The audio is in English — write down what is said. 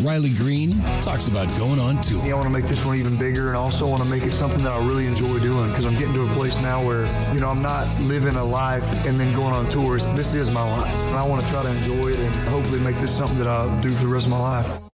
Riley Green talks about going on tour. I want to make this one even bigger, and also want to make it something that I really enjoy doing, because I'm getting to a place now where, I'm not living a life and then going on tours. This is my life, and I want to try to enjoy it and hopefully make this something that I'll do for the rest of my life.